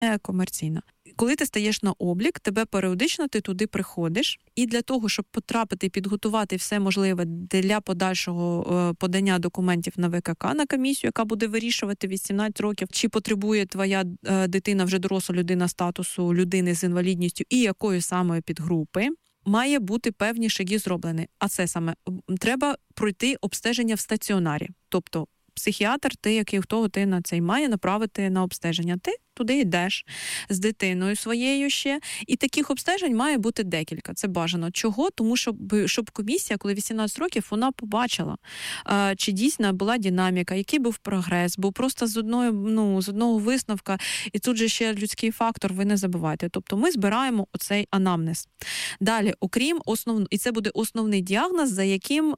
комерційна. Коли ти стаєш на облік, тебе періодично ти туди приходиш, і для того, щоб потрапити, підготувати все можливе для подальшого подання документів на ВКК, на комісію, яка буде вирішувати 18 років, чи потребує твоя дитина, вже доросла людина, статусу людини з інвалідністю і якої самої підгрупи, має бути певні шаги зроблені. А це саме, треба пройти обстеження в стаціонарі. Тобто психіатр, хто ти на цей має направити на обстеження. Ти туди йдеш з дитиною своєю ще. І таких обстежень має бути декілька. Це бажано. Чого? Тому щоб комісія, коли 18 років, вона побачила, чи дійсно була динаміка, який був прогрес, бо просто з одного висновка, і тут же ще людський фактор, ви не забувайте. Тобто ми збираємо оцей анамнез. Далі, окрім основного, і це буде основний діагноз, за яким,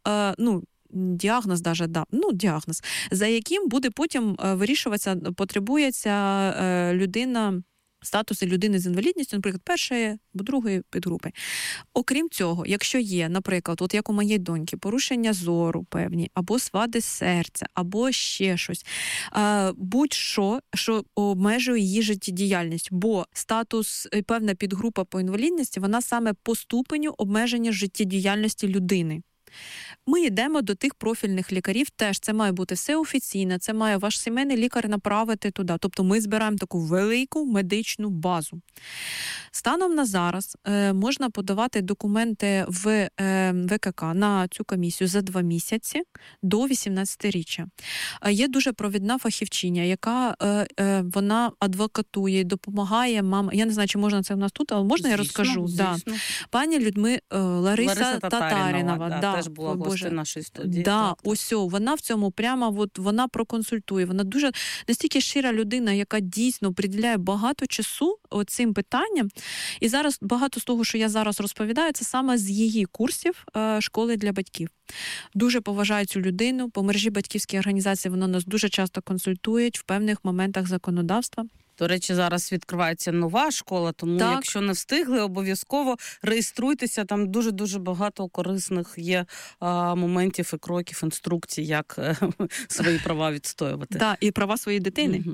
діагноз, за яким буде потім вирішуватися, потребується людина, статуси людини з інвалідністю, наприклад, першої або другої підгрупи. Окрім цього, якщо є, наприклад, от як у моєї доньки, порушення зору певні, або свади серця, або ще щось, будь-що, що обмежує її життєдіяльність, бо статус, певна підгрупа по інвалідності, вона саме по ступеню обмеження життєдіяльності людини. Ми йдемо до тих профільних лікарів, теж це має бути все офіційно, це має ваш сімейний лікар направити туди. Тобто ми збираємо таку велику медичну базу. Станом на зараз можна подавати документи в ВКК на цю комісію за 2 місяці до 18-річчя. Є дуже провідна фахівчиня, яка вона адвокатує, допомагає мамам. Я не знаю, чи можна це в нас тут, але можна я розкажу? Звісно. Да. Пані Лариса Татарінова. Теж була гостею нашої студії. Вона в цьому прямо, вона проконсультує. Вона дуже настільки щира людина, яка дійсно приділяє багато часу цим питанням. І зараз багато з того, що я зараз розповідаю, це саме з її курсів школи для батьків. Дуже поважаю цю людину. По мережі батьківських організацій вона нас дуже часто консультує в певних моментах законодавства. До речі, зараз відкривається нова школа, тому якщо не встигли, обов'язково реєструйтеся. Там дуже-дуже багато корисних є моментів і кроків, інструкцій, як свої права відстоювати. Так, і права своєї дитини.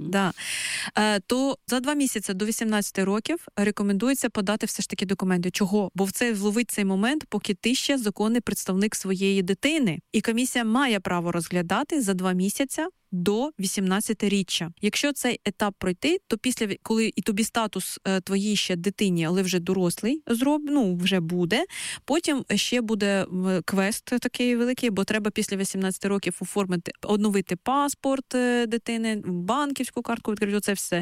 То за 2 місяці до 18 років рекомендується подати все ж таки документи. Чого? Бо це вловить цей момент, поки ти ще законний представник своєї дитини. І комісія має право розглядати за 2 місяці до 18-річчя. Якщо цей етап пройти, то коли і тобі статус твоїй ще дитині, але вже дорослий, вже буде, потім ще буде квест такий великий, бо треба після 18 років оновити паспорт дитини, банківську картку відкрити, це все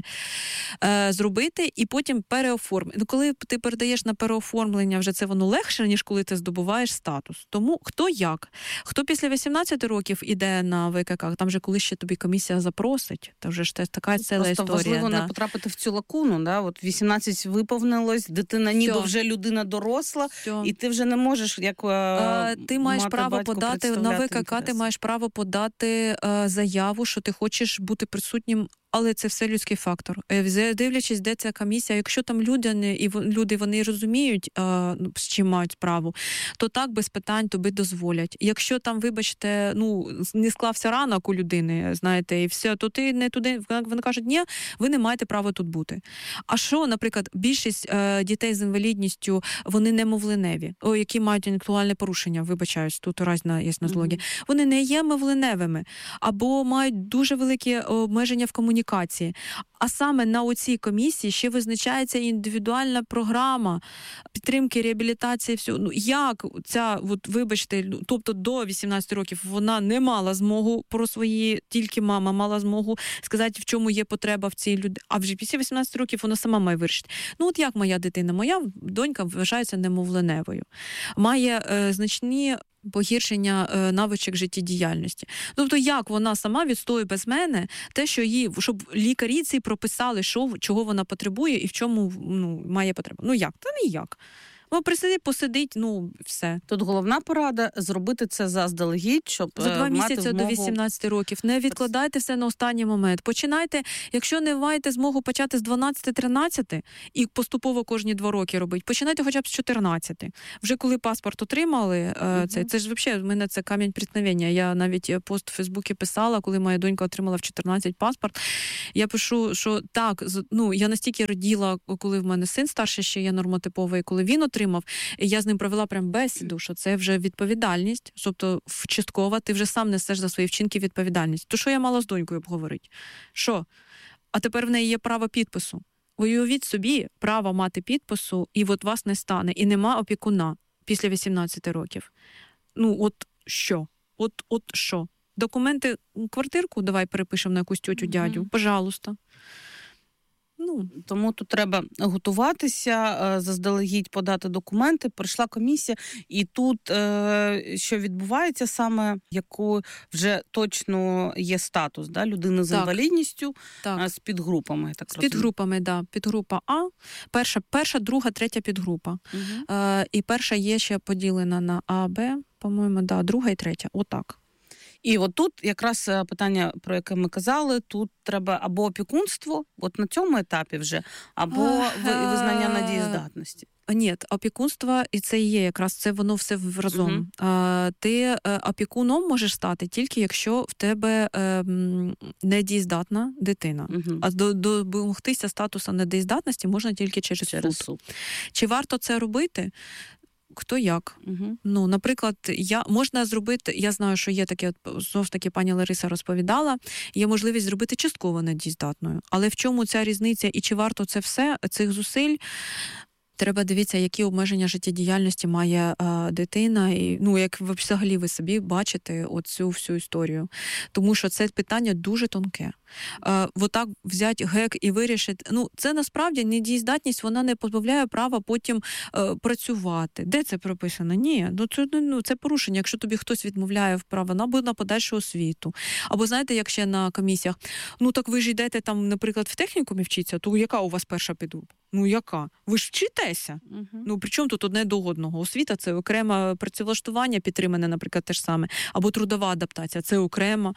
зробити, і потім переоформити. Коли ти передаєш на переоформлення, вже це воно легше, ніж коли ти здобуваєш статус. Тому хто як? Хто після 18 років іде на ВКК, там же коли ще тобі комісія запросить, то вже ж така ціла історія. Просто важливо не потрапити в цю лакуну, да? От 18 виповнилось, дитина ніби вже людина доросла, і ти вже не можеш ти маєш право подати на ВКК, ти маєш право подати заяву, що ти хочеш бути присутнім. Але це все людський фактор. Дивлячись, де ця комісія, якщо там люди вони розуміють, з чим мають справу, то так, без питань тобі дозволять. Якщо там, вибачте, не склався ранок у людини, знаєте, і все, то ти не туди, вони кажуть, ні, ви не маєте права тут бути. А що, наприклад, більшість дітей з інвалідністю, вони немовленеві, які мають інтелектуальне порушення, вибачаюсь, тут різна є нозологія, вони не є мовленевими, або мають дуже великі обмеження в комунікації. А саме на оцій комісії ще визначається індивідуальна програма підтримки, реабілітації, всього. Як ця, вибачте, тобто до 18 років вона не мала змогу тільки мама мала змогу сказати, в чому є потреба в цій людині. А вже після 18 років вона сама має вирішити. Як моя дитина? Моя донька вважається немовленевою. Має значні погіршення навичок життєдіяльності. Тобто, як вона сама відстоює без мене те, що щоб лікарі ці прописали, чого вона потребує і в чому має потребу. Як? Та ніяк. Присидить, посидить, все. Тут головна порада – зробити це заздалегідь, щоб за 2 мати місяці змогу... до 18 років. Не відкладайте все на останній момент. Починайте, якщо не маєте змогу почати з 12-13 і поступово кожні 2 роки робити, починайте хоча б з 14. Вже коли паспорт отримали, це ж взагалі, в мене це камінь преткновення. Я навіть пост у Фейсбуці писала, коли моя донька отримала в 14 паспорт. Я пишу, що так, я настільки раділа, коли в мене син старший ще є нормотиповий, коли він отримав, я з ним провела прям бесіду, що це вже відповідальність, тобто часткова, ти вже сам несеш за свої вчинки відповідальність. То що я мала з донькою обговорити? Що? А тепер в неї є право підпису. Уявіть собі право мати підпису, і от вас не стане, і нема опікуна після 18 років. Що? От що? Документи, квартирку давай перепишемо на якусь тьотю, дядю. Пожалуйста. Тому тут треба готуватися, заздалегідь подати документи, прийшла комісія, і тут що відбувається саме, який вже точно є статус, да? Людини з інвалідністю, з підгрупами. З підгрупами, да. Підгрупа А, перша, друга, третя підгрупа. І перша є ще поділена на А, Б, по-моєму, да, друга і третя, отак. І от тут якраз питання, про яке ми казали, тут треба або опікунство, от на цьому етапі вже, або визнання недієздатності. Ні, опікунство, і це є якраз, це воно все разом. Ти опікуном можеш стати тільки, якщо в тебе недієздатна дитина. А домогтися статусу недієздатності можна тільки через суд. Чи варто це робити? Хто як. Наприклад, можна зробити, я знаю, що є таке, знову ж таки, пані Лариса розповідала, є можливість зробити частково недієздатною. Але в чому ця різниця і чи варто це все, цих зусиль? Треба дивитися, які обмеження життєдіяльності має дитина, і як взагалі ви собі бачите оцю всю історію. Тому що це питання дуже тонке. Отак взяти гек і вирішити. Це насправді недієздатність, вона не позбавляє права потім працювати. Де це прописано? Ні, це порушення. Якщо тобі хтось відмовляє в право на подальшу освіту. Або знаєте, як ще на комісіях, так ви ж йдете там, наприклад, в технікумі вчитися, то яка у вас перша підгрупа? Яка? Ви ж вчитеся? При чому тут одне до одного? Освіта – це окреме працевлаштування, підтримане, наприклад, те ж саме. Або трудова адаптація – це окремо.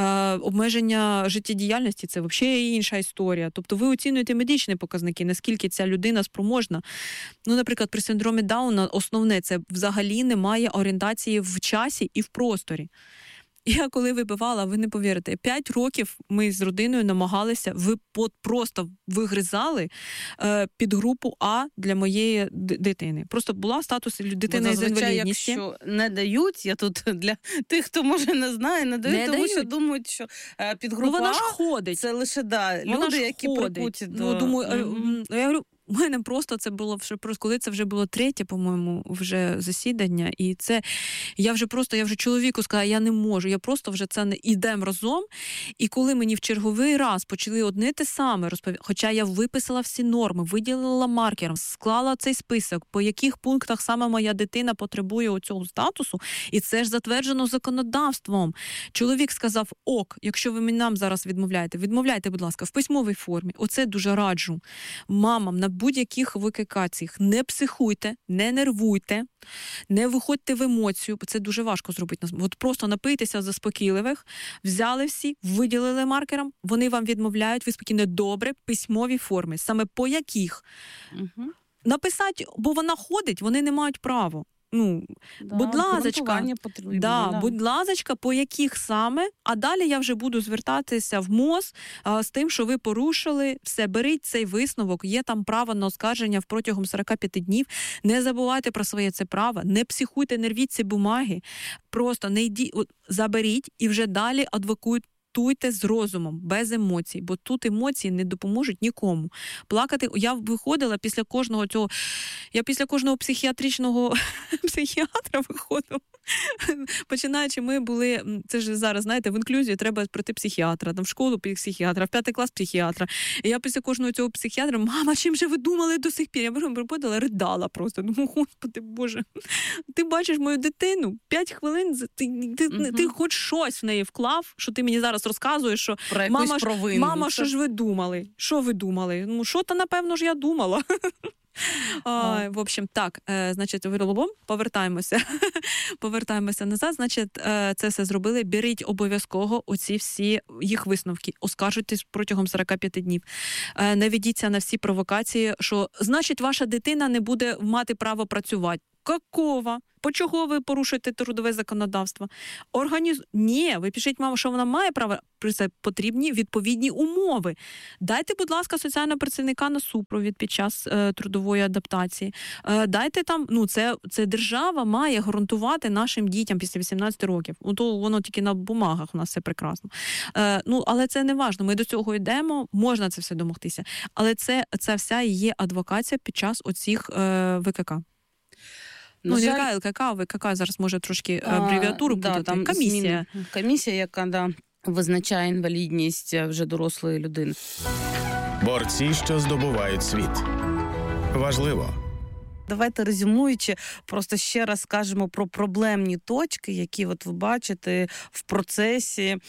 Обмеження життєдіяльності – це взагалі інша історія. Тобто ви оцінюєте медичні показники, наскільки ця людина спроможна. Наприклад, при синдромі Дауна основне – це взагалі немає орієнтації в часі і в просторі. Я коли вибивала, ви не повірите, 5 років ми з родиною намагалися, просто вигризали підгрупу А для моєї дитини. Просто була статус дитини з інвалідністю. Якщо не дають, я тут для тих, хто може не знає, не дають, тому що думають, що підгрупа вона А ж ходить. Це лише люди, які припуті до... Думаю, я говорю, у мене просто це було коли це вже було 3-те, по-моєму, вже засідання, і це я вже чоловіку сказала, я не можу, я просто вже це не ідемо разом. І коли мені в черговий раз почали одне те саме розповідати, хоча я виписала всі норми, виділила маркером, склала цей список, по яких пунктах саме моя дитина потребує оцього статусу, і це ж затверджено законодавством. Чоловік сказав: ок, якщо ви нам зараз відмовляйте, будь ласка, в письмовій формі. Оце дуже раджу мамам на будь-яких викликаціях. Не психуйте, не нервуйте, не виходьте в емоцію, це дуже важко зробити. От просто напийтеся заспокійливих, взяли всі, виділили маркером, вони вам відмовляють, ви спокійно, добре, письмові форми. Саме по яких? Написати, бо вона ходить, вони не мають права. Будь лазочка, по яких саме, а далі я вже буду звертатися в МОЗ з тим, що ви порушили, все, беріть цей висновок, є там право на оскарження протягом 45 днів, не забувайте про своє це право, не психуйте, не рвіть ці бумаги, просто не йдіть, заберіть і вже далі адвокуйте з розумом, без емоцій, бо тут емоції не допоможуть нікому. Плакати, я виходила після кожного психіатричного психіатра виходила. Починаючи, ми були, це ж зараз, знаєте, в інклюзію треба пройти психіатра, там в школу психіатра, в 5 клас психіатра. І я після кожного цього психіатра: мама, чим же ви думали до сих пір? Я приходила, ридала просто. Думаю, Господи Боже, ти бачиш мою дитину, 5 хвилин, ти хоч щось в неї вклав, що ти мені зараз розказуєш, що мама, що ж ви думали? Що ви думали? Що-то, напевно ж, я думала. В общем, так, значить, повертаємося назад, значить, це все зробили, беріть обов'язково оці всі їх висновки, оскаржуйтесь протягом 45 днів, не ведіться на всі провокації, що, значить, ваша дитина не буде мати право працювати. Какого? По чого ви порушуєте трудове законодавство? Ні, ви пишіть, мама, що вона має право, це потрібні відповідні умови. Дайте, будь ласка, соціального працівника на супровід під час трудової адаптації. Дайте там, це держава має гарантувати нашим дітям після 18 років. То воно тільки на бумагах у нас все прекрасно. Але це не важливо. Ми до цього йдемо, можна це все домогтися. Але це вся є адвокація під час оцих ВКК. Не ЛКК, а ВКК зараз може трошки абревіатуру буде. Там комісія. Комісія, яка визначає інвалідність вже дорослої людини. Борці, що здобувають світ. Важливо. Давайте, резюмуючи, просто ще раз скажемо про проблемні точки, які ви бачите в процесі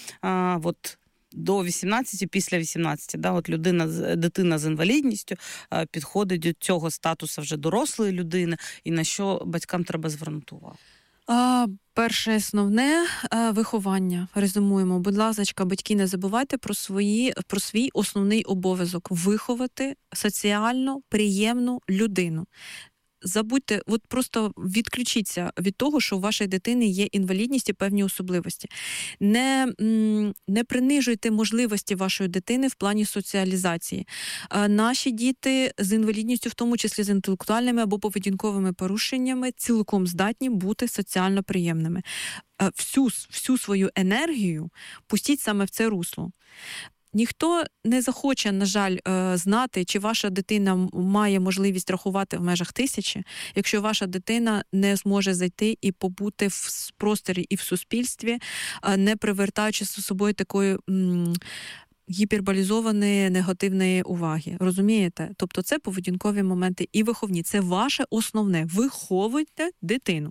до 18, після 18, дитина з інвалідністю підходить до цього статусу вже дорослої людини, і на що батькам треба звернути увагу? Перше основне виховання. Резюмуємо. Будь ласка, батьки, не забувайте про свій основний обов'язок – виховати соціально приємну людину. Забудьте, просто відключіться від того, що у вашої дитини є інвалідність і певні особливості. Не принижуйте можливості вашої дитини в плані соціалізації. Наші діти з інвалідністю, в тому числі з інтелектуальними або поведінковими порушеннями, цілком здатні бути соціально приємними. Всю свою енергію пустіть саме в це русло. Ніхто не захоче, на жаль, знати, чи ваша дитина має можливість рахувати в межах 1000, якщо ваша дитина не зможе зайти і побути в просторі і в суспільстві, не привертаючи з собою такої гіперболізованої негативної уваги. Розумієте? Тобто це поведінкові моменти і виховні. Це ваше основне. Виховуйте дитину.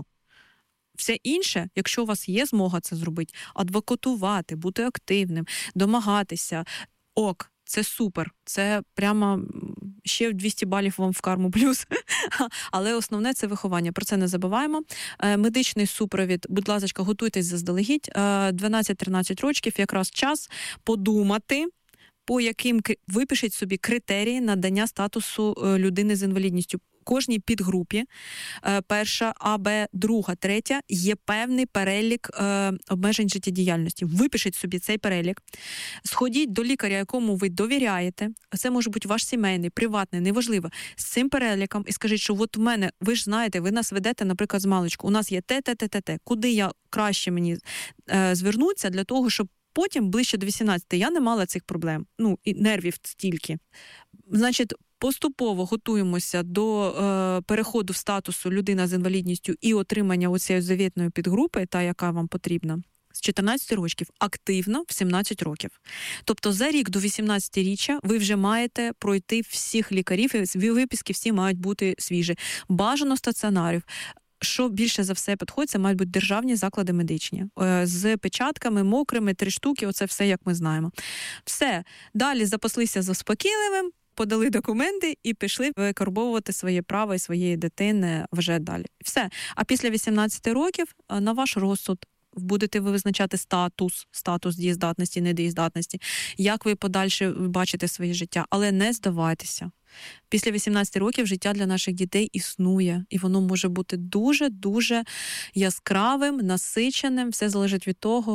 Все інше, якщо у вас є змога це зробити, адвокатувати, бути активним, домагатися, це супер. Це прямо ще 200 балів вам в карму плюс. Але основне – це виховання. Про це не забуваємо. Медичний супровід, будь ласка, готуйтесь заздалегідь. 12-13 років якраз час подумати, по яким випишіть собі критерії надання статусу людини з інвалідністю. Кожній підгрупі, перша, А, Б, друга, третя, є певний перелік обмежень життєдіяльності. Випишіть собі цей перелік, сходіть до лікаря, якому ви довіряєте, це може бути ваш сімейний, приватний, неважливо, з цим переліком, і скажіть, що в мене, ви ж знаєте, ви нас ведете, наприклад, з маличку, у нас є те, куди я краще мені звернутися для того, щоб потім, ближче до 18, я не мала цих проблем, і нервів стільки. Значить, поступово готуємося до переходу в статусу людина з інвалідністю і отримання оцієї завітної підгрупи, та, яка вам потрібна, з 14 років, активно в 17 років. Тобто за рік до 18-річчя ви вже маєте пройти всіх лікарів, і виписки всі мають бути свіжі. Бажано стаціонарів. Що більше за все підходить, це мають бути державні заклади медичні. З печатками, мокрими, 3 штуки, оце все, як ми знаємо. Все. Далі запаслися заспокійливим, подали документи і пішли викарбовувати своє право і своєї дитини вже далі. Все. А після 18 років на ваш розсуд будете ви визначати статус дієздатності, недієздатності, як ви подальше бачите своє життя. Але не здавайтеся. Після 18 років життя для наших дітей існує, і воно може бути дуже-дуже яскравим, насиченим. Все залежить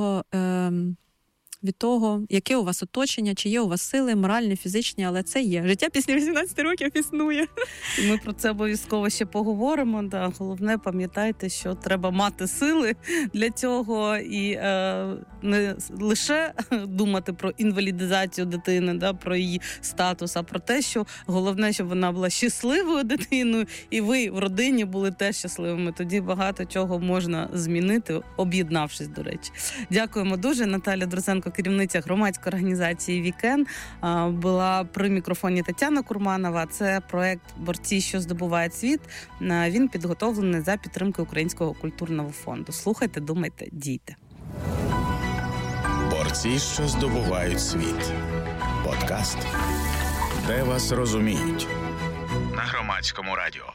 від того, яке у вас оточення, чи є у вас сили, моральні, фізичні, але це є. Життя після 18 років існує. Ми про це обов'язково ще поговоримо. Головне, пам'ятайте, що треба мати сили для цього і не лише думати про інвалідизацію дитини, про її статус, а про те, що головне, щоб вона була щасливою дитиною, і ви в родині були теж щасливими. Тоді багато чого можна змінити, об'єднавшись, до речі. Дякуємо дуже. Наталя Друзенко, керівниця громадської організації «Вікен», була при мікрофоні Тетяна Курманова. Це проект «Борці, що здобувають світ». Він підготовлений за підтримки Українського культурного фонду. Слухайте, думайте, дійте. Борці, що здобувають світ. Подкаст, де вас розуміють. на Громадському радіо.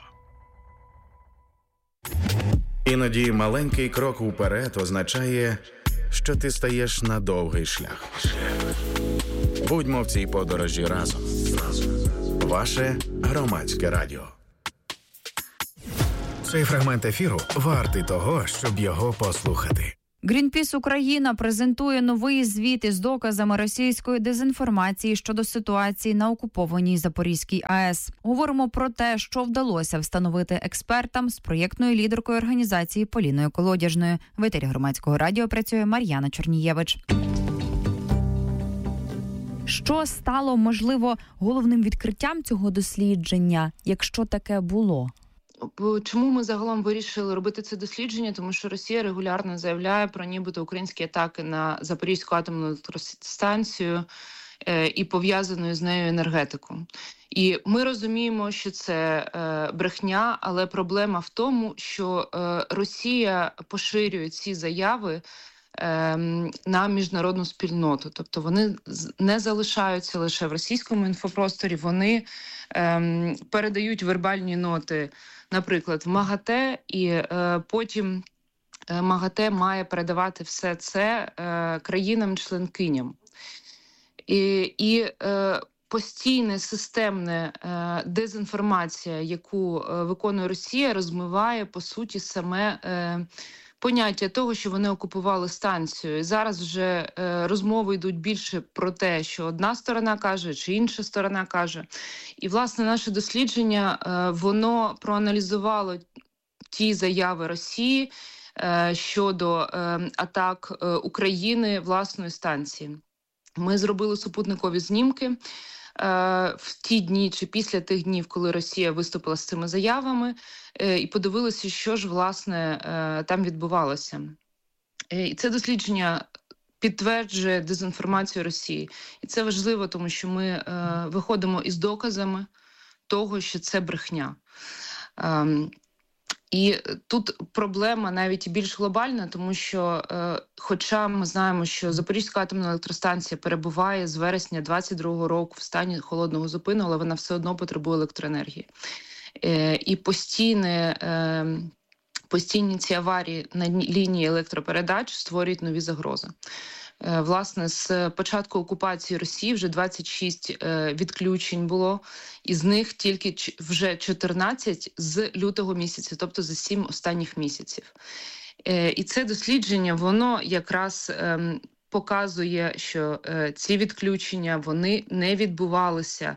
Іноді маленький крок уперед означає, що ти стаєш на довгий шлях. Будьмо в цій подорожі разом. Ваше Громадське радіо. Цей фрагмент ефіру вартий того, щоб його послухати. Greenpeace Україна презентує новий звіт із доказами російської дезінформації щодо ситуації на окупованій Запорізькій АЕС. Говоримо про те, що вдалося встановити експертам з проєктною лідеркою організації Поліною Колодяжною. В етері Громадського радіо працює Мар'яна Чорнієвич. Що стало, можливо, головним відкриттям цього дослідження, якщо таке було? Чому ми загалом вирішили робити це дослідження? Тому що Росія регулярно заявляє про нібито українські атаки на Запорізьку атомну електростанцію і пов'язану з нею енергетику. І ми розуміємо, що це брехня, але проблема в тому, що Росія поширює ці заяви на міжнародну спільноту. Тобто вони не залишаються лише в російському інфопросторі, вони передають вербальні ноти, наприклад, в МАГАТЕ, і потім МАГАТЕ має передавати все це країнам-членкиням. І постійна системна дезінформація, яку виконує Росія, розмиває, по суті, саме поняття того, що вони окупували станцію. І зараз вже розмови йдуть більше про те, що одна сторона каже, чи інша сторона каже. І, власне, наше дослідження, воно проаналізувало ті заяви Росії щодо атак України власної станції. Ми зробили супутникові знімки в ті дні чи після тих днів, коли Росія виступила з цими заявами, і подивилися, що ж, власне, там відбувалося. І це дослідження підтверджує дезінформацію Росії. І це важливо, тому що ми виходимо із доказами того, що це брехня. І тут проблема навіть більш глобальна, тому що, хоча ми знаємо, що Запорізька атомна електростанція перебуває з вересня 2022 року в стані холодного зупину, але вона все одно потребує електроенергії. І постійні ці аварії на лінії електропередач створюють нові загрози. Власне, з початку окупації Росії вже 26 відключень було, із них тільки вже 14 з лютого місяця, тобто за 7 останніх місяців. І це дослідження, воно якраз показує, що ці відключення, вони не відбувалися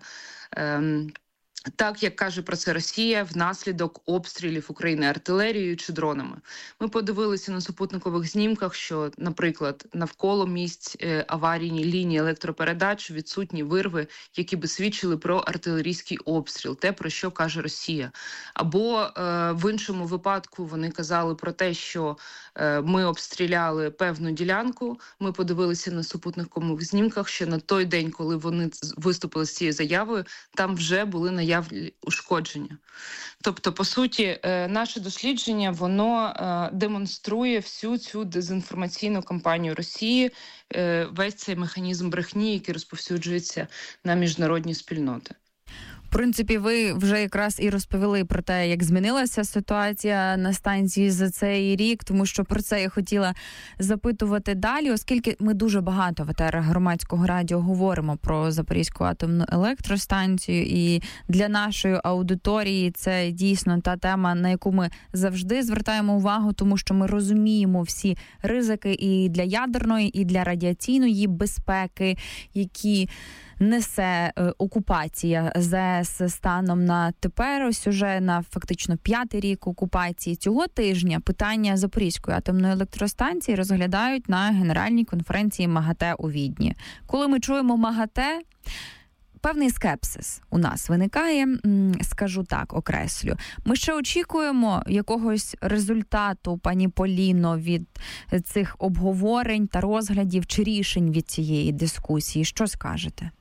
так, як каже про це Росія, внаслідок обстрілів України артилерією чи дронами. Ми подивилися на супутникових знімках, що, наприклад, навколо місць аварійні лінії електропередач відсутні вирви, які би свідчили про артилерійський обстріл, те, про що каже Росія. Або в іншому випадку вони казали про те, що ми обстріляли певну ділянку. Ми подивилися на супутникових знімках, що на той день, коли вони виступили з цією заявою, там вже були наявні ушкодження. Тобто, по суті, наше дослідження, воно демонструє всю цю дезінформаційну кампанію Росії, весь цей механізм брехні, який розповсюджується на міжнародні спільноти. В принципі, ви вже якраз і розповіли про те, як змінилася ситуація на станції за цей рік, тому що про це я хотіла запитувати далі, оскільки ми дуже багато в етерах Громадського радіо говоримо про Запорізьку атомну електростанцію, і для нашої аудиторії це дійсно та тема, на яку ми завжди звертаємо увагу, тому що ми розуміємо всі ризики і для ядерної, і для радіаційної безпеки, які несе окупація ЗАЕС станом на тепер, ось уже на фактично 5-й рік окупації. Цього тижня питання Запорізької атомної електростанції розглядають на Генеральній конференції МАГАТЕ у Відні. Коли ми чуємо МАГАТЕ, певний скепсис у нас виникає, скажу так, окреслю. Ми ще очікуємо якогось результату, пані Поліно, від цих обговорень та розглядів чи рішень від цієї дискусії. Що скажете?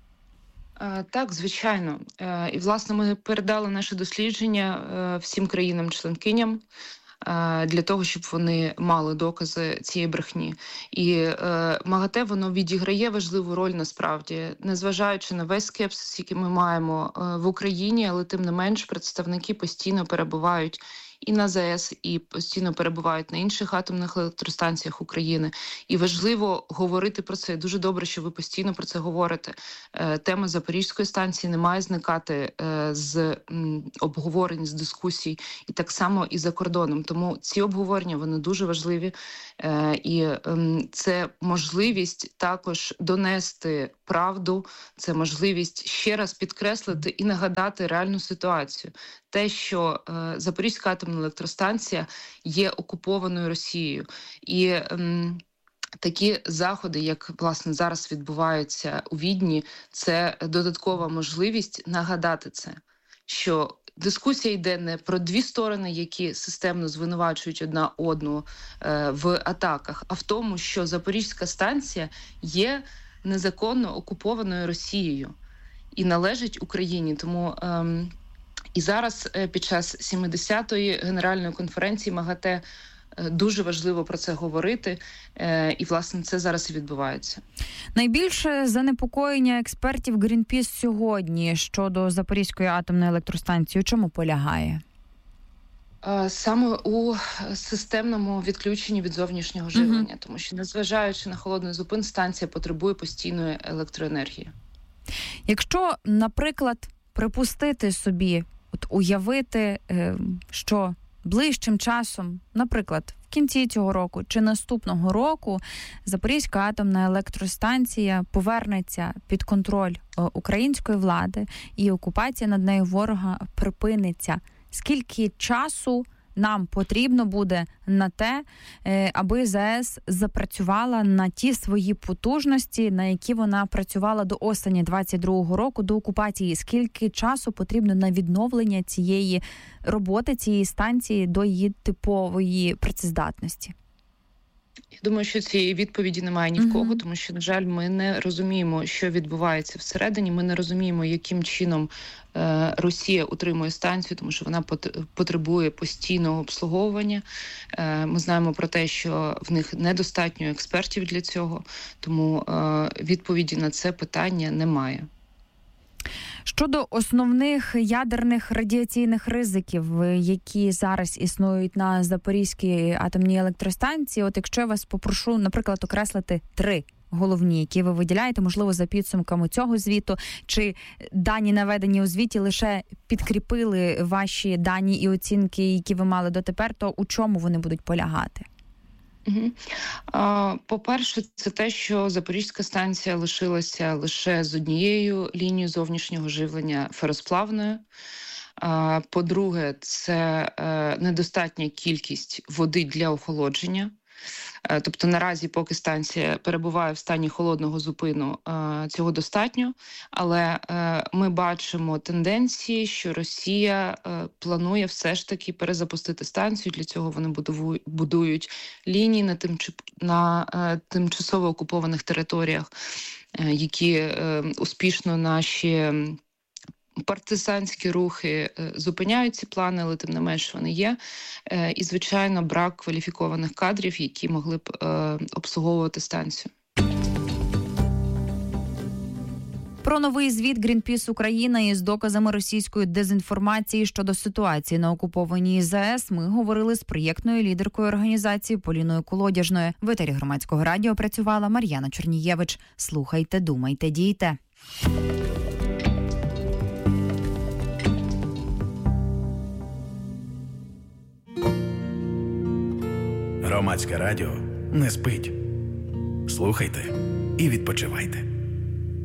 Так, звичайно. І, власне, ми передали наше дослідження всім країнам-членкиням. для того, щоб вони мали докази цієї брехні. І МАГАТЕ, воно відіграє важливу роль насправді, незважаючи на весь скепсис, який ми маємо в Україні, але тим не менш представники постійно перебувають і на ЗАЕС, і постійно перебувають на інших атомних електростанціях України. І важливо говорити про це. Дуже добре, що ви постійно про це говорите. Тема Запорізької станції не має зникати з обговорень, з дискусій, і так само і за кордоном. Тому ці обговорення, вони дуже важливі. І це можливість також донести правду, це можливість ще раз підкреслити і нагадати реальну ситуацію. Те, що Запорізька атомна електростанція є окупованою Росією. І такі заходи, як, власне, зараз відбуваються у Відні, це додаткова можливість нагадати це, що дискусія йде не про дві сторони, які системно звинувачують одна одну в атаках, а в тому, що Запорізька станція є незаконно окупованою Росією і належить Україні. Тому і зараз під час 70-ї Генеральної конференції МАГАТЕ дуже важливо про це говорити, і, власне, це зараз і відбувається. Найбільше занепокоєння експертів Greenpeace сьогодні щодо Запорізької атомної електростанції, у чому полягає? Саме у системному відключенні від зовнішнього живлення, тому що, незважаючи на холодний зупин, станція потребує постійної електроенергії. Якщо, наприклад, припустити собі, уявити, що ближчим часом, наприклад, в кінці цього року чи наступного року Запорізька атомна електростанція повернеться під контроль української влади і окупація над нею ворога припиниться. Скільки часу нам потрібно буде на те, аби ЗАЕС запрацювала на ті свої потужності, на які вона працювала до осені 22-го року, до окупації? Скільки часу потрібно на відновлення цієї роботи, цієї станції до її типової працездатності? Я думаю, що цієї відповіді немає ні в кого, тому що, на жаль, ми не розуміємо, що відбувається всередині, ми не розуміємо, яким чином Росія утримує станцію, тому що вона потребує постійного обслуговування. Ми знаємо про те, що в них недостатньо експертів для цього, тому відповіді на це питання немає. Щодо основних ядерних радіаційних ризиків, які зараз існують на Запорізькій атомній електростанції, от якщо я вас попрошу, наприклад, окреслити 3 головні, які ви виділяєте, можливо, за підсумками цього звіту, чи дані, наведені у звіті, лише підкріпили ваші дані і оцінки, які ви мали дотепер, то у чому вони будуть полягати? По-перше, це те, що Запорізька станція лишилася лише з однією лінією зовнішнього живлення феросплавною. По-друге, це недостатня кількість води для охолодження. Тобто наразі, поки станція перебуває в стані холодного зупину, цього достатньо. Але ми бачимо тенденції, що Росія планує все ж таки перезапустити станцію. Для цього вони будують лінії на тимчасово окупованих територіях, які успішно наші партизанські рухи зупиняють ці плани, але тим не менш вони є. І, звичайно, брак кваліфікованих кадрів, які могли б обслуговувати станцію. Про новий звіт Greenpeace Україна із доказами російської дезінформації щодо ситуації на окупованій ЗАЕС ми говорили з проєктною лідеркою організації Поліною Колодяжною. В етері Громадського радіо працювала Мар'яна Чернієвич. Слухайте, думайте, дійте. Громадське радіо не спить. Слухайте і відпочивайте.